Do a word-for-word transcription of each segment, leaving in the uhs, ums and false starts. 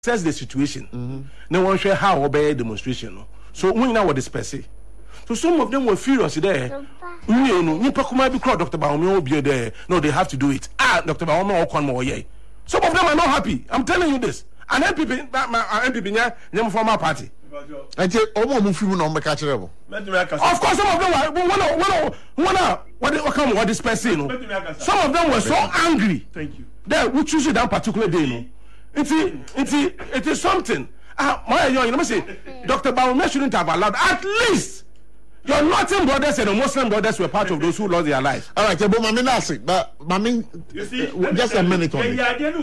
assess the situation. Mm-hmm. No one share how obey demonstration. No? So we know what this per se. So some of them were furious there. You know, you be crowd Doctor Baumi will be there. No, they have to do it. Ah, Doctor Baumi will come more. Yeah. Some of them are not happy. I'm telling you this. And M P P, that my M P P, yeah, them former party. I tell almost few no make catch level. Of course, some of them were one one one what they come what this person. Some of them were so angry. Thank you. They would choose that particular day. No. It's, it's, it is something. Ah, my, you know, say, Doctor Baumi shouldn't have allowed. At least your Northern brothers and the Muslim brothers were part of those who lost their lives. All right, but Mami Nasi, but Mami, you see, uh, just a minute on it.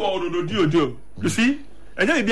You see, and then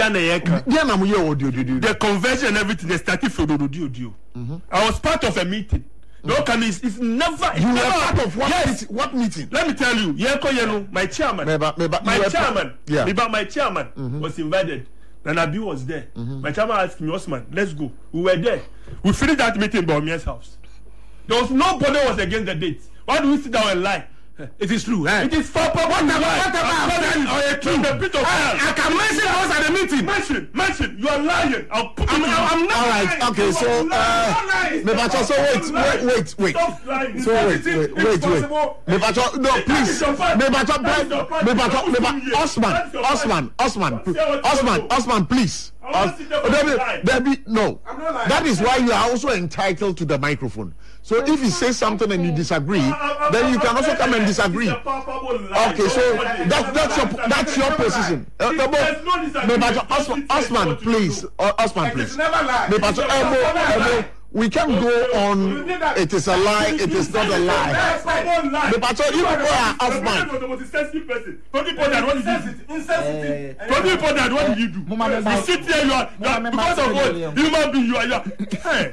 the convention and everything they started for the Dio. I was part of a meeting. No, can it's, it's never. You never, were part of what? Yes. Meeting, what meeting? Let me tell you, Yeko Yenu, my chairman, Meba, Meba, my chairman, yeah. Meba, my chairman mm-hmm. was invited. And Abi was there. Mm-hmm. My chairman asked me, Osman, let's go. We were there. We finished that meeting in Baumia's house. There was nobody was against the date. Why do we sit down and lie? It is true. Eh? It is for purpose. What about what about true? The pit of hell. I can mention us at the meeting. Mention, mention. You are lying. I'll put I'm, you I'm, I'm not. All right. Lying. Okay. So, uh, Mebacho, so wait, wait, wait, wait. Stop lying. So wait, wait, wait, wait. Mebacho, no, please. Mebacho, Mebacho, Mebacho, Osman, Osman, Osman, Osman, Osman, please. Debbie, no. That is why you are also entitled to the microphone. So if you say something and you disagree, then you can also come and disagree. Okay, so that, that's your that's your position. Uh, Mebacho, Osman, Osman, please, uh, Osman, please. Mebacho, Ebo, Ebo. We can go on. It is a lie. It is not a lie. The pastor, you people are off mind. Twenty important. What did you do? Insensitive. Twenty important. What did you do? You sit here. You are, you are because of what human being. You are. You are. Hey.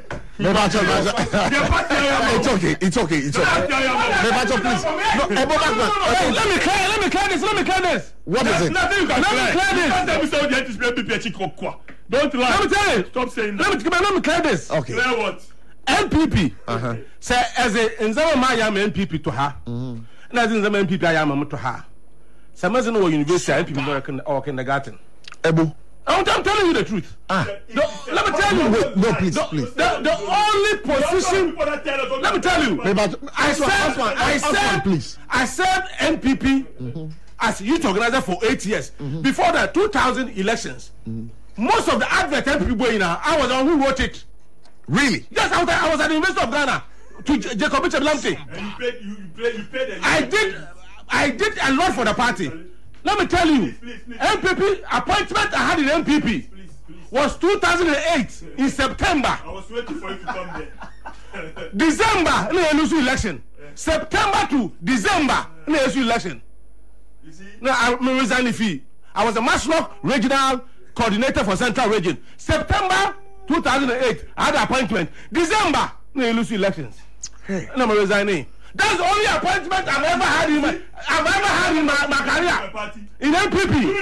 It's okay. It's okay. It's okay. Mebacho, please. No, let me clear. Let me clear this. Let me clear this. What is it? Nothing you can let me clear this. Don't lie. Let me tell you. Stop saying that. Let me let me clear this. Okay. Clear what? M P P. Uh-huh. Say as a nzama ma ya M P P to her. Mhm. Na nzama M P P ya am to her. Say mazi no university M P P or kindergarten. Ebo. I'm telling you the truth. Ah. The, let me tell you. Wait, no, please, the, please. The, the only position. Let me tell you. Mebacho, I said. I said. Please. I said M P P mm-hmm. as youth organizer for eight years. Mm-hmm. Before the two thousand elections, mm-hmm. most of the advert M P P going now, I was the one who wrote it. Really? Yes, I was, I was at the University of Ghana to J- Jacob Lamte. And you paid. You, you paid. You paid. I did. I did a lot for the party. Let me tell you, please, please, please. M P P appointment I had in M P P Please, please. was two thousand eight in September. I was waiting for you to come there. December, no election election. Yeah. September to December, no election. You see? No, I resign the fee. I was the Maslow regional coordinator for Central Region. September two thousand eight, I had an appointment. December, no elections. Hey. No, I'm resigning. That's the only appointment I've ever had in my I've ever had in my, my career. In M P P. Are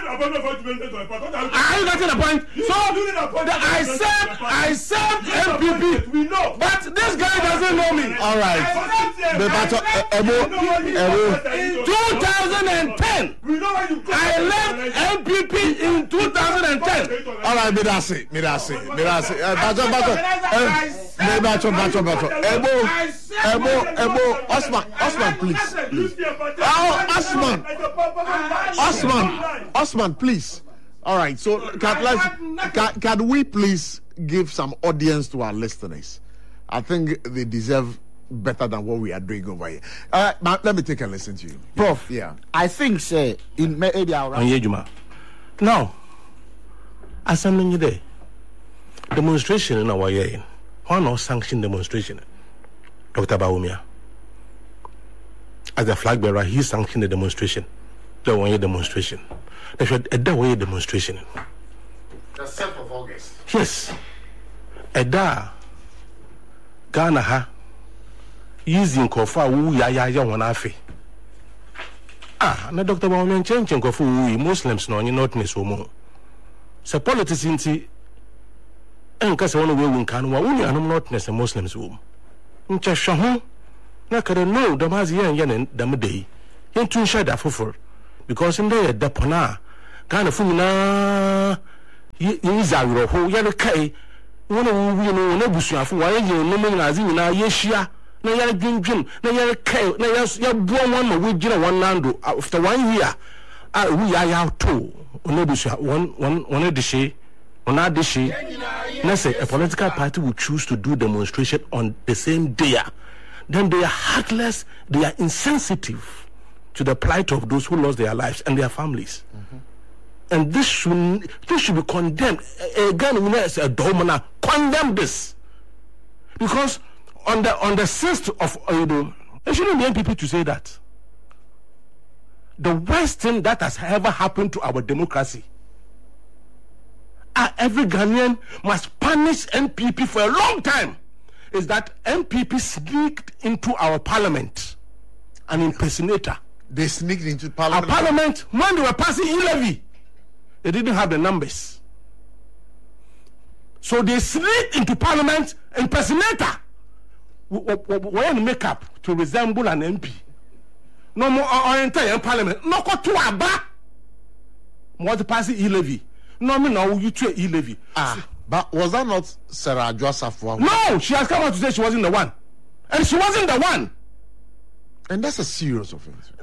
you getting the point? So the, I said I said M P P. We know. But this guy doesn't know me. All right. Mebacho, Ebo, Ebo. two thousand ten. I left M P P in two thousand ten. All right, me that's it. Me that's it. Me that's it. Mebacho, Mebacho. Mebacho, Mebacho, Mebacho. Ebo, Ebo, Ebo. Osman, Osman, please. Oh, Osman. Osman, Osman, please. All right. So, can, let's, can, can we please give some audience to our listeners? I think they deserve better than what we are doing over here. Uh, but let me take a listen to you, Prof. Yeah. I think, say in maybe our now, as I'm in there, demonstration in our year, why not sanction demonstration? Doctor Baumia, as a flag bearer, he sanctioned the demonstration. The one year demonstration. They should a day way demonstration. The seventh of August. Yes. A da Ghana ha using kofa wu ya ya ya wana afi. Ah, na Doctor Baumia change kofa wu Muslims no any not miss woman. So politics inti enka se one we win kan wa wu anum not miss Muslims woman. Ncha hwa na kare no da mazi yan yan da mu dai yin tun sha da fufur because in there da pona Ghana fu na is a roho, Yanaka, one of we know, no bushaf, why you no man as in our Yeshia, no Yan Jim Jim, no Yan no Yas, born one with Jina one Nando after one year. We are out two, no busha, one, one, one of the she, on our dishi. Let's say a political party will choose to do demonstration on the same day. Then they are heartless, they are insensitive to the plight of those who lost their lives and their families. Mm-hmm. And this should this should be condemned. Again, a domina condemn this, because on the on the sixth of you know, it shouldn't be N P P to say that. The worst thing that has ever happened to our democracy. Uh, every Ghanaian must punish N P P for a long time. Is that N P P sneaked into our parliament, an impersonator. They sneaked into parliament. Our parliament, when they were passing e-levy, they didn't have the numbers. So they sneaked into parliament, impersonator, wearing makeup to resemble an M P. No more entire parliament. No go to Aba. What passing e-levy? No, me now you to e-levy. Ah. But was that not Sarah Joseph? No, she has come out to say she wasn't the one. And she wasn't the one. And that's a serious offense.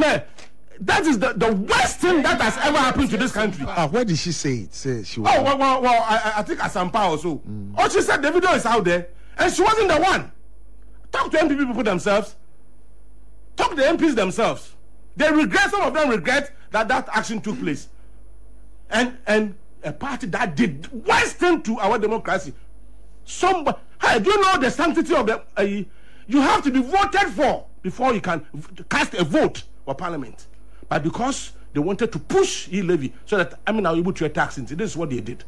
That is the, the worst thing that has ever happened to this country. Ah, where did she say it? Say she was. Oh, well, well, well I, I think Asampa also. Mm. Oh, she said the video is out there. And she wasn't the one. Talk to N P P people themselves. Talk to the M Ps themselves. They regret, some of them regret that that action took place. And, and, a party that did worst thing to our democracy. Somebody, hey, do you know the sanctity of the? Uh, you have to be voted for before you can v- cast a vote for parliament. But because they wanted to push e-levy so that I mean, are able to tax into this is what they did.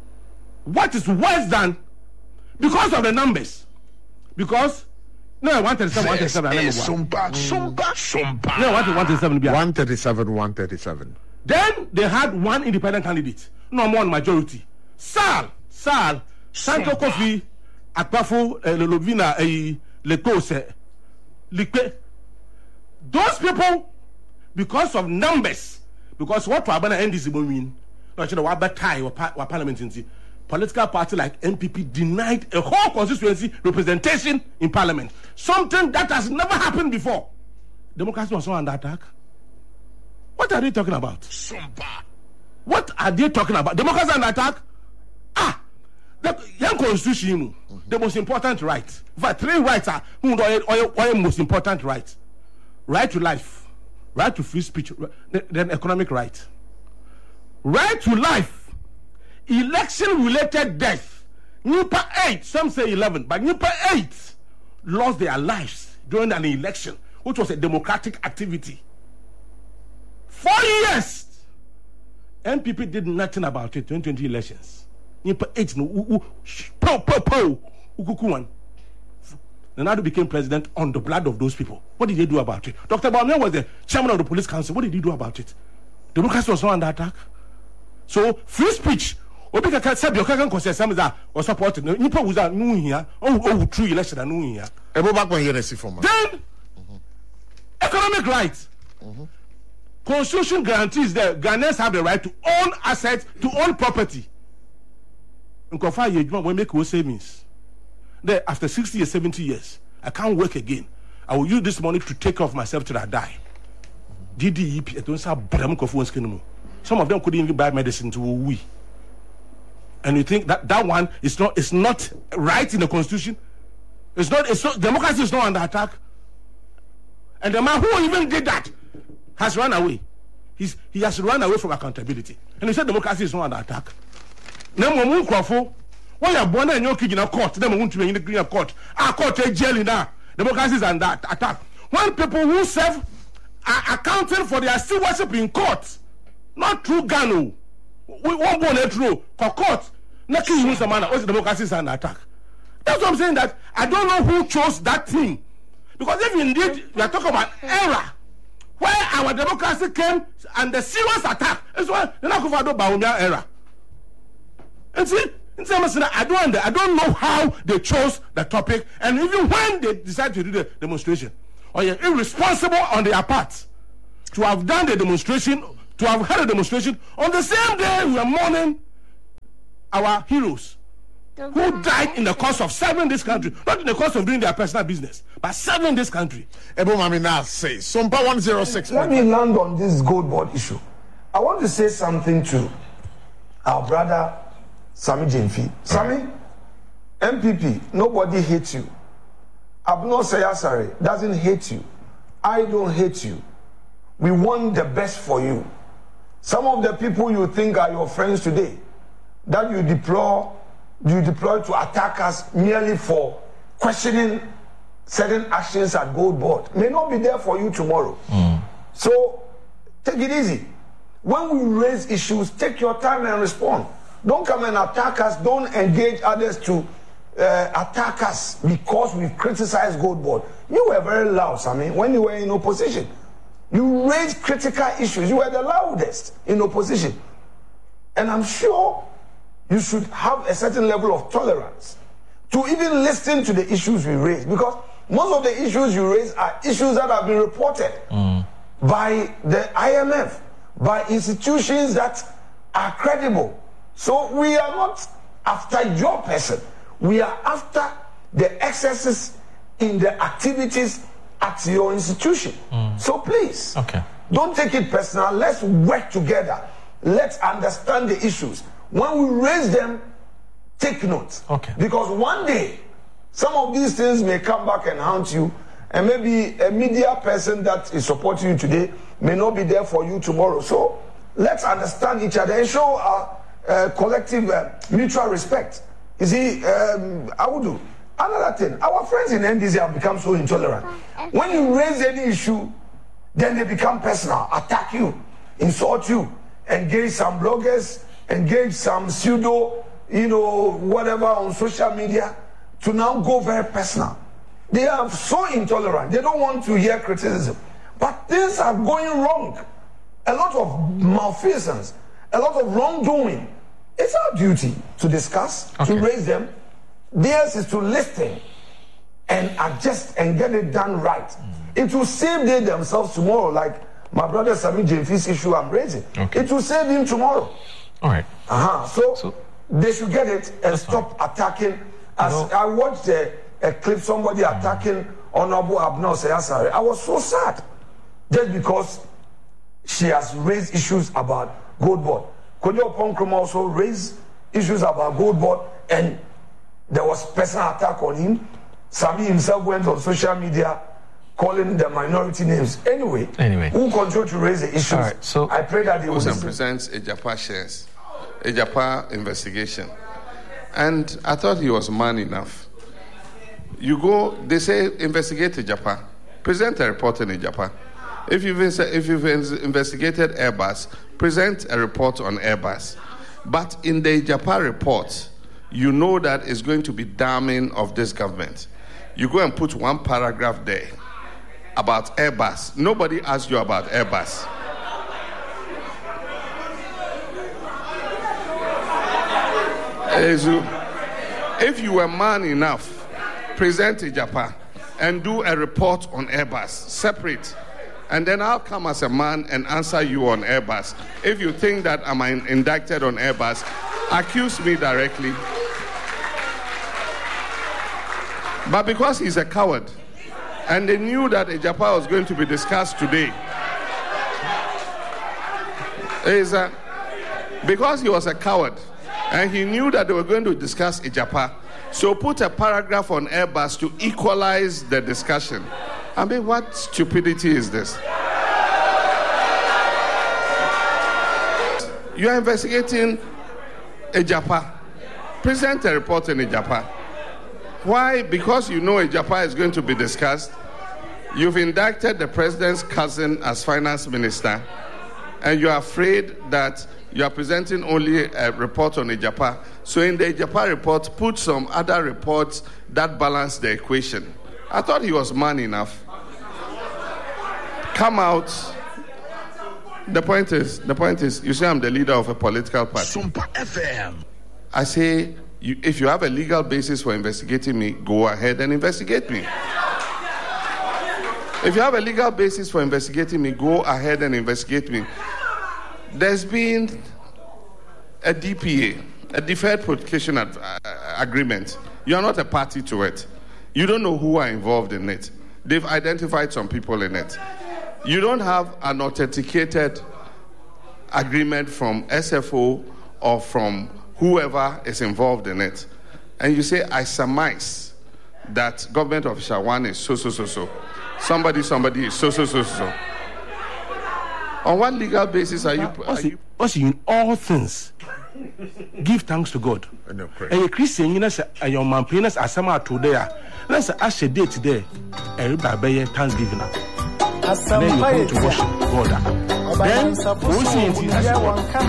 What is worse than because of the numbers? Because no, one thirty-seven, one thirty-seven. Sumpa, sumpa, sumpa. No, one thirty-seven. One thirty-seven, one thirty-seven. Then they had one independent candidate. No more majority. Sal, Sal, Santo Kofi, Akpafo, Lelovina, Letose, Likpe. Those people, because of numbers, because what Wabana N D C mean, no, actually, Wabatai, or parliament in political party like N P P denied a whole constituency representation in parliament. Something that has never happened before. Democracy was not under attack. What are they talking about? Sumpa. What are they talking about? Democracy under attack? Ah, the young constitution, mm-hmm. the most important right. In fact, three rights are the most important right. Right to life, right to free speech, then economic right. Right to life, election-related death. Nipa eight, some say eleven, but Nipa eight lost their lives during an election, which was a democratic activity. Four years. N P P did nothing about it. twenty twenty elections. Nipa eight no. Po po po. Ukukuwan. Nana became president on the blood of those people. What did they do about it? Doctor Bawumia was the chairman of the police council. What did he do about it? Democracy was not under attack. So free speech. Obi kaka said your kaka concern some that was supported. Nipa was that no here. Oh oh true election and no here. Ebo back when you receive from. Then mm-hmm. economic rights. Mm-hmm. Constitution guarantees that Ghanaians have the right to own assets, to own property. In Kofa Yejuma, we make our savings. Then after sixty or seventy years, I can't work again. I will use this money to take care of myself till I die. D D E P, I don't say Bram Kofu Skinemo. Some of them couldn't even buy medicine to we. And you think that that one is not is not right in the constitution? It's not. It's not. Democracy is not under attack. And the man who even did that has run away. He's, he has run away from accountability. And he said democracy is not under attack. Now, when you are born and you're in a court, then we want to be in a court. Our court is jail now. Democracy is under attack. When people who serve are accounting for their stewardship in court, not through Gano, we won't go through court. Not killing some man. What's democracy is under attack? That's what I'm saying. That I don't know who chose that thing, because if indeed we are talking about error, where our democracy came and the serious attack is why the Nakufado Bawumia era. And see, I don't I don't know how they chose the topic, and even when they decided to do the demonstration, or you're irresponsible on their part to have done the demonstration, to have had a demonstration on the same day we are mourning our heroes who died in the course of serving this country, not in the course of doing their personal business, but serving this country. Ebo Mami now say, Sompa one oh six. Let me land on this gold board issue. I want to say something to our brother Sammy Gyamfi. Sammy, M P P, nobody hates you. Abno Sayasare doesn't hate you. I don't hate you. We want the best for you. Some of the people you think are your friends today, that you deploy, you deploy to attack us merely for questioning certain actions at Gold Board, may not be there for you tomorrow. Mm. So take it easy. When we raise issues, take your time and respond. Don't come and attack us. Don't engage others to uh, attack us because we criticized Gold Board. You were very loud, Sammy, when you were in opposition. You raised critical issues. You were the loudest in opposition. And I'm sure you should have a certain level of tolerance to even listen to the issues we raise, because most of the issues you raise are issues that have been reported mm. by the I M F, by institutions that are credible. So we are not after your person. We are after the excesses in the activities at your institution. Mm. So please, okay. don't take it personal. Let's work together. Let's understand the issues. When we raise them, take note. Okay. Because one day, some of these things may come back and haunt you, and maybe a media person that is supporting you today may not be there for you tomorrow. So let's understand each other and show our uh, collective uh, mutual respect. You see, um, I would do. Another thing, our friends in N D C have become so intolerant. When you raise any issue, then they become personal, attack you, insult you, engage some bloggers, engage some pseudo, you know, whatever on social media, to now go very personal. They are so intolerant. They don't want to hear criticism. But things are going wrong. A lot of malfeasance, a lot of wrongdoing. It's our duty to discuss, okay. to raise them. Theirs is to listen and adjust and get it done right. Mm. It will save them themselves tomorrow, like my brother Sammy Gyamfi's issue I'm raising. Okay. It will save him tomorrow. All right. Uh-huh. So, so they should get it and stop fine. attacking. As you know, I watched a, a clip, somebody mm. attacking Honorable Abno Sayasare. I was so sad just because she has raised issues about Gold Board. Kojo Ponkroma also raised issues about Gold Board, and there was personal attack on him. Sammy himself went on social media calling the minority names. Anyway, anyway. who continue to raise the issues? Right, so I pray that they will listen. presents a Japa shares, a Japa investigation. And I thought he was man enough. You go, they say investigate a Japa, present a report in a Japa. If you've, if you've investigated Airbus, present a report on Airbus. But in the Japa report, you know that it's going to be damning of this government. You go and put one paragraph there about Airbus. Nobody asked you about Airbus. If you were man enough, present a Japa and do a report on Airbus, separate. And then I'll come as a man and answer you on Airbus. If you think that I'm indicted on Airbus, accuse me directly. But because he's a coward, and they knew that a Japa was going to be discussed today, is uh, because he was a coward, and he knew that they were going to discuss a Japa, so put a paragraph on Airbus to equalize the discussion. I mean, what stupidity is this? You are investigating a Japa. Present a report in a Japa. Why? Because you know a Japa is going to be discussed. You've indicted the president's cousin as finance minister, and you're afraid that you are presenting only a report on a Japa. So in the Japa report, put some other reports that balance the equation. I thought he was man enough. Come out. The point is, the point is, you say I'm the leader of a political party. Sumpa F M. I say, you, if you have a legal basis for investigating me, go ahead and investigate me. If you have a legal basis for investigating me, go ahead and investigate me. There's been a D P A, a deferred publication ad- uh, agreement. You are not a party to it. You don't know who are involved in it. They've identified some people in it. You don't have an authenticated agreement from S F O or from whoever is involved in it. And you say, I surmise that government official one is so, so, so, so. Somebody, somebody is so, so, so, so. On what legal basis are you... Are you also, in all things, give thanks to God. And a Christian, you know, and your man penis as some are today. Let's ask a day today. Everybody thanksgiving. Then you go to worship God. Then, we see